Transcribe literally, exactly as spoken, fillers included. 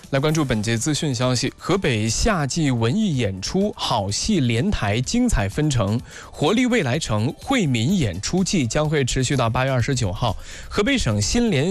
来关注本节资讯消息，河北夏季文艺演出好戏连台，精彩纷呈，活力未来城惠民演出季将会持续到八月二十九号。河北省新联